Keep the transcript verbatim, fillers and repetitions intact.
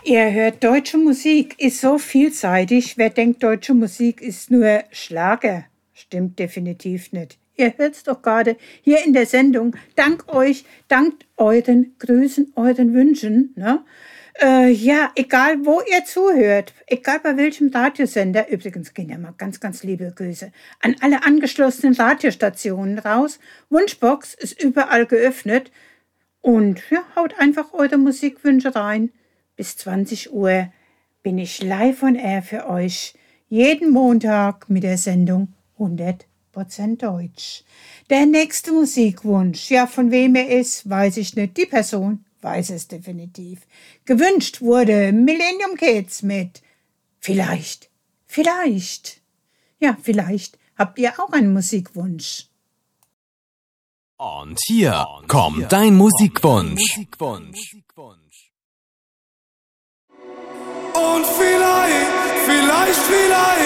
Ihr hört, deutsche Musik ist so vielseitig. Wer denkt, deutsche Musik ist nur Schlager, stimmt definitiv nicht. Ihr hört's doch gerade hier in der Sendung. Dank euch, dank euren Grüßen, euren Wünschen. Ne? Äh, ja, egal wo ihr zuhört, egal bei welchem Radiosender. Übrigens gehen ja mal ganz, ganz liebe Grüße an alle angeschlossenen Radiostationen raus. Wunschbox ist überall geöffnet. Und ja, haut einfach eure Musikwünsche rein. Bis zwanzig Uhr bin ich live on air für euch. Jeden Montag mit der Sendung hundert Prozent Deutsch. Der nächste Musikwunsch, ja, von wem er ist, weiß ich nicht. Die Person weiß es definitiv. Gewünscht wurde Millennium Kids mit Vielleicht, vielleicht. Ja, vielleicht habt ihr auch einen Musikwunsch. Und hier Und kommt hier dein Musikwunsch. Musikwunsch. Und vielleicht, vielleicht, vielleicht